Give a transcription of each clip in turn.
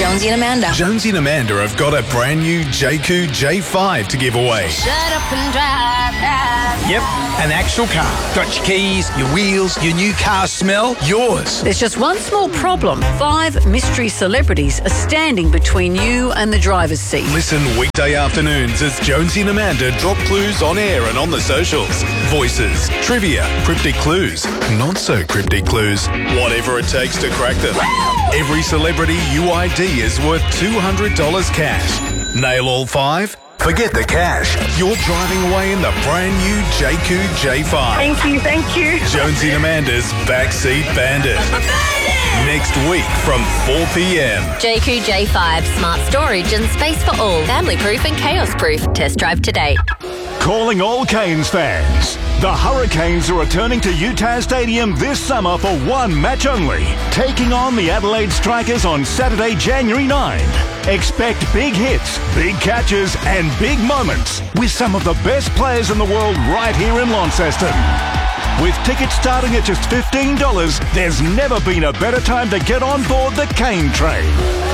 Jonesy and Amanda. Jonesy and Amanda have got a brand new JQ J5 to give away. Shut up and drive. Yep, an actual car. Got your keys, your wheels, your new car smell, yours. There's just one small problem. 5 mystery celebrities are standing between you and the driver's seat. Listen weekday afternoons as Jonesy and Amanda drop clues on air and on the socials. Voices, trivia, cryptic clues, not so cryptic clues, whatever it takes to crack them. Every celebrity UID is worth $200 cash. Nail all 5? Forget the cash. You're driving away in the brand new JQ J5. Thank you. Jonesy and Amanda's Backseat Bandit. Next week from 4 p.m. JQ J5, smart storage and space for all. Family proof and chaos proof. Test drive today. Calling all Canes fans. The Hurricanes are returning to UTAS Stadium this summer for one match only, taking on the Adelaide Strikers on Saturday, January 9. Expect big hits, big catches and big moments with some of the best players in the world right here in Launceston. With tickets starting at just $15, there's never been a better time to get on board the Cane train.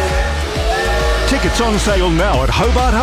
Tickets on sale now at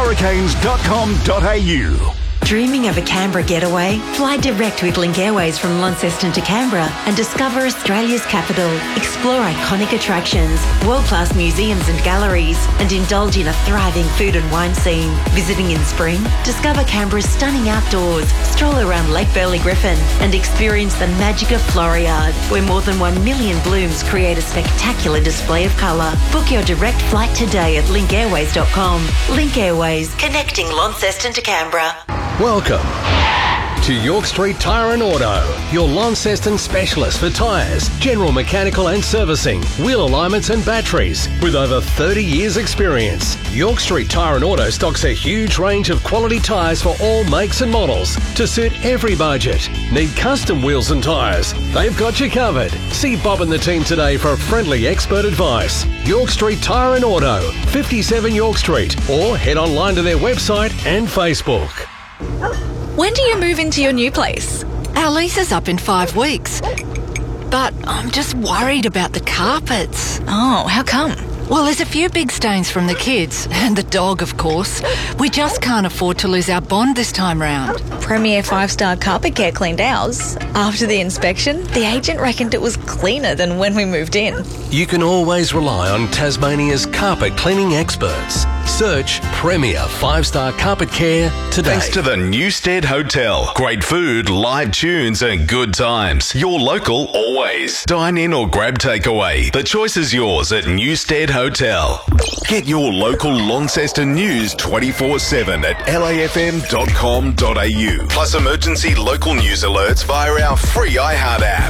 hobarthurricanes.com.au. Dreaming of a Canberra getaway? Fly direct with Link Airways from Launceston to Canberra and discover Australia's capital. Explore iconic attractions, world-class museums and galleries, and indulge in a thriving food and wine scene. Visiting in spring? Discover Canberra's stunning outdoors, stroll around Lake Burley Griffin, and experience the magic of Floriade, where more than 1 million blooms create a spectacular display of colour. Book your direct flight today at linkairways.com. Link Airways, connecting Launceston to Canberra. Welcome to York Street Tyre and Auto, your Launceston specialist for tyres, general mechanical and servicing, wheel alignments and batteries. With over 30 years experience, York Street Tyre and Auto stocks a huge range of quality tyres for all makes and models to suit every budget. Need custom wheels and tyres? They've got you covered. See Bob and the team today for friendly expert advice. York Street Tyre and Auto, 57 York Street, or head online to their website and Facebook. When do you move into your new place? Our lease is up in 5 weeks. But I'm just worried about the carpets. Oh, how come? Well, there's a few big stains from the kids, and the dog, of course. We just can't afford to lose our bond this time round. Premier 5-star Carpet Care cleaned ours. After the inspection, the agent reckoned it was cleaner than when we moved in. You can always rely on Tasmania's carpet cleaning experts. Search Premier 5-star Carpet Care today. Thanks to the Newstead Hotel. Great food, live tunes and good times. Your local always. Dine in or grab takeaway. The choice is yours at Newstead Hotel. Get your local Launceston news 24/7 at lafm.com.au. Plus emergency local news alerts via our free iHeart app.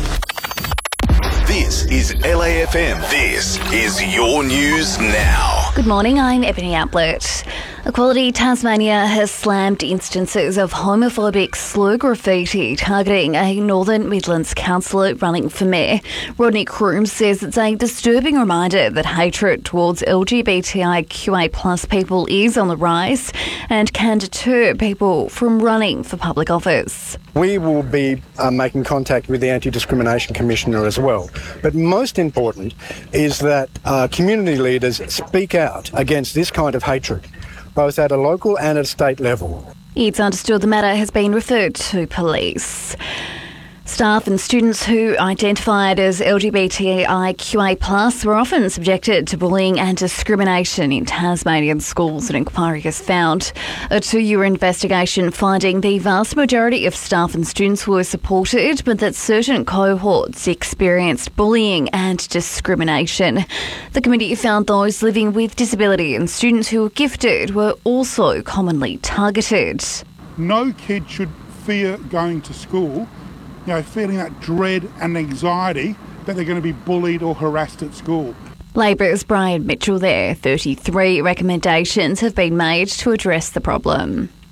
This is LAFM. This is your news now. Good morning, I'm Ebony Outlet. Equality Tasmania has slammed instances of homophobic slur graffiti targeting a Northern Midlands councillor running for mayor. Rodney Croom says it's a disturbing reminder that hatred towards LGBTIQA+ people is on the rise and can deter people from running for public office. We will be making contact with the Anti-Discrimination Commissioner as well. But most important is that community leaders speak out against this kind of hatred, both at a local and at a state level. It's understood the matter has been referred to police. Staff and students who identified as LGBTIQA+ were often subjected to bullying and discrimination in Tasmanian schools, an inquiry has found. A 2-year investigation finding the vast majority of staff and students were supported, but that certain cohorts experienced bullying and discrimination. The committee found those living with disability and students who were gifted were also commonly targeted. No kid should fear going to school, feeling that dread and anxiety that they're going to be bullied or harassed at school. Labor's Brian Mitchell there. 33 recommendations have been made to address the problem.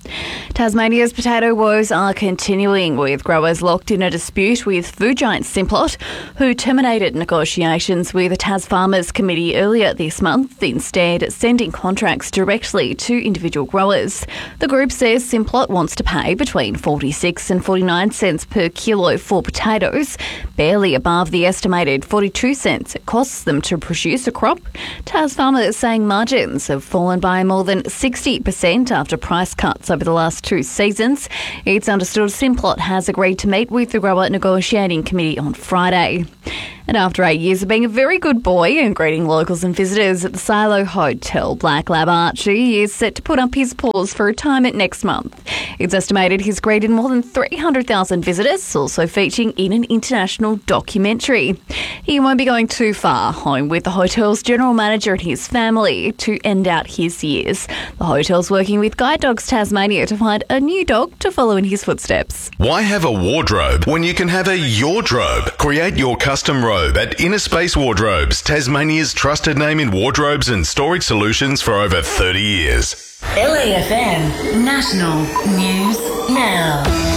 Tasmania's potato woes are continuing, with growers locked in a dispute with food giant Simplot, who terminated negotiations with the Tas Farmers Committee earlier this month, instead sending contracts directly to individual growers. The group says Simplot wants to pay between 46 and 49 cents per kilo for potatoes, barely above the estimated 42 cents it costs them to produce a crop. Tas Farmers saying margins have fallen by more than 60% after price cuts over the last 2 seasons. It's understood Simplot has agreed to meet with the grower negotiating committee on Friday. And after 8 years of being a very good boy and greeting locals and visitors at the Silo Hotel, Black Lab Archie is set to put up his paws for retirement next month. It's estimated he's greeted more than 300,000 visitors, also featuring in an international documentary. He won't be going too far, home with the hotel's general manager and his family to end out his years. The hotel's working with Guide Dogs Tasmania to find a new dog to follow in his footsteps. Why have a wardrobe when you can have a yardrobe? Create your custom robe at Inner Space Wardrobes, Tasmania's trusted name in wardrobes and storage solutions for over 30 years. LAFM National News Now.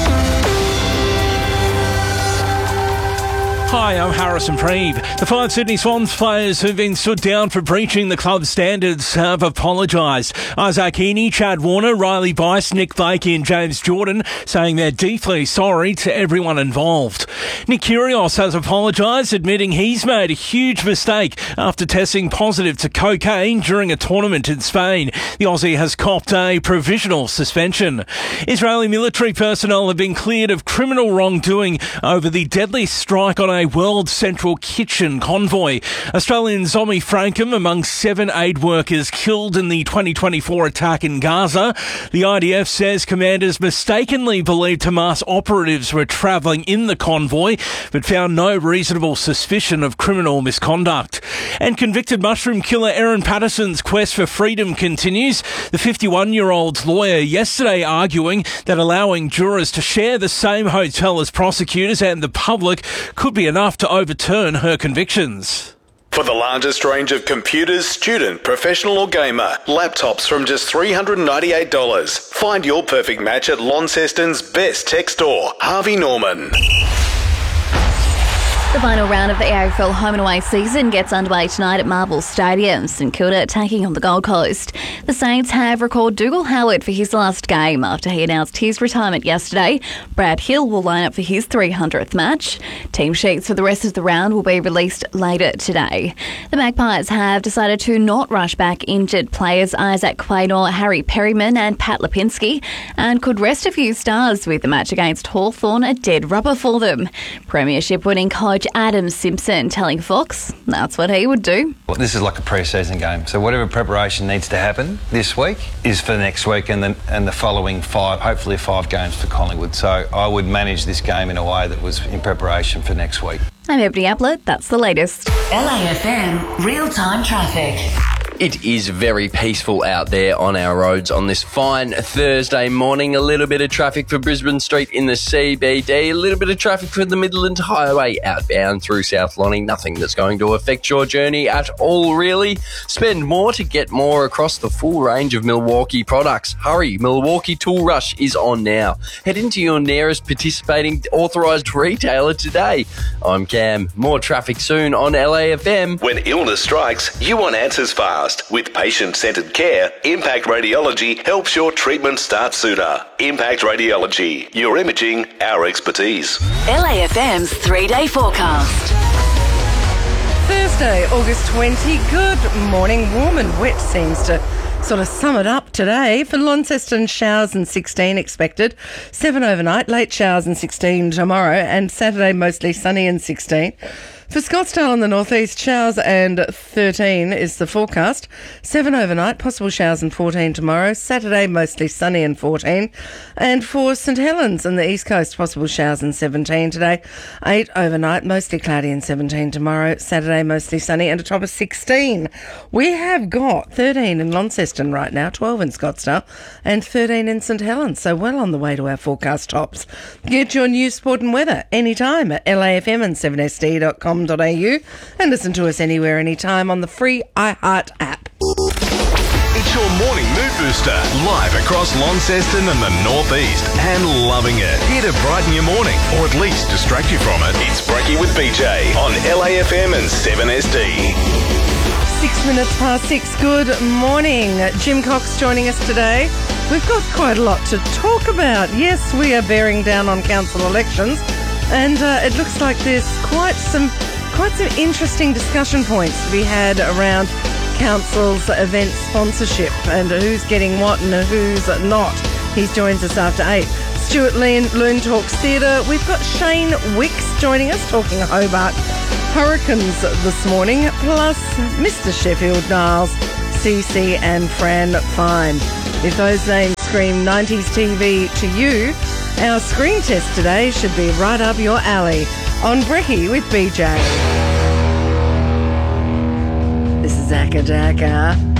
Hi, I'm Harrison Preeve. The 5 Sydney Swans players who've been stood down for breaching the club's standards have apologised. Isaac Heaney, Chad Warner, Riley Bice, Nick Blakey and James Jordan saying they're deeply sorry to everyone involved. Nick Kyrgios has apologised, admitting he's made a huge mistake after testing positive to cocaine during a tournament in Spain. The Aussie has copped a provisional suspension. Israeli military personnel have been cleared of criminal wrongdoing over the deadly strike on a World Central Kitchen convoy. Australian Zombie Frankham among 7 aid workers killed in the 2024 attack in Gaza. The IDF says commanders mistakenly believed Hamas operatives were travelling in the convoy, but found no reasonable suspicion of criminal misconduct. And convicted mushroom killer Erin Patterson's quest for freedom continues. The 51-year-old's lawyer yesterday arguing that allowing jurors to share the same hotel as prosecutors and the public could be enough to overturn her convictions. For the largest range of computers, student, professional or gamer, laptops from just $398. Find your perfect match at Launceston's best tech store, Harvey Norman. The final round of the AFL home and away season gets underway tonight at Marvel Stadium. St Kilda taking on the Gold Coast. The Saints have recalled Dougal Howard for his last game after he announced his retirement yesterday. Brad Hill will line up for his 300th match. Team sheets for the rest of the round will be released later today. The Magpies have decided to not rush back injured players Isaac Quaynor, Harry Perryman and Pat Lipinski, and could rest a few stars with the match against Hawthorn a dead rubber for them. Premiership winning coach Adam Simpson telling Fox that's what he would do. Well, this is like a pre-season game, so whatever preparation needs to happen this week is for next week and the following 5, hopefully 5 games for Collingwood. So I would manage this game in a way that was in preparation for next week. I'm Ebony Ablett, that's the latest. LAFM real-time traffic. It is very peaceful out there on our roads on this fine Thursday morning. A little bit of traffic for Brisbane Street in the CBD, a little bit of traffic for the Midland Highway outbound through South Lonnie. Nothing that's going to affect your journey at all, really. Spend more to get more across the full range of Milwaukee products. Hurry, Milwaukee Tool Rush is on now. Head into your nearest participating authorised retailer today. I'm Cam. More traffic soon on LAFM. When illness strikes, you want answers fast. With patient-centred care, Impact Radiology helps your treatment start sooner. Impact Radiology, your imaging, our expertise. LAFM's 3-day forecast. Thursday, August 20. Good morning. Warm and wet seems to sort of sum it up today. For Launceston, showers and 16 expected. 7 overnight, late showers and 16 tomorrow, and Saturday mostly sunny and 16. For Scottsdale in the northeast, showers and 13 is the forecast. 7 overnight, possible showers and 14 tomorrow. Saturday, mostly sunny and 14. And for St Helens in the east coast, possible showers and 17 today. 8 overnight, mostly cloudy and 17 tomorrow. Saturday, mostly sunny and a top of 16. We have got 13 in Launceston right now, 12 in Scottsdale and 13 in St Helens. So well on the way to our forecast tops. Get your news, sport and weather anytime at LAFM and 7sd.com. and listen to us anywhere, anytime on the free iHeart app. It's your morning mood booster, live across Launceston and the Northeast, and loving it. Here to brighten your morning, or at least distract you from it. It's Brekkie with BJ on LAFM and 7SD. 6 minutes past 6. Good morning. Jim Cox joining us today. We've got quite a lot to talk about. Yes, we are bearing down on council elections, and it looks like there's quite some interesting discussion points to be had around council's event sponsorship and who's getting what and who's not. He joins us after 8. Stuart Loon talks theatre. We've got Shane Wicks joining us talking Hobart Hurricanes this morning, plus Mr. Sheffield Niles, CC and Fran Fine. If those names scream 90s TV to you, our screen test today should be right up your alley on Brekkie with BJ. This is Akadaka.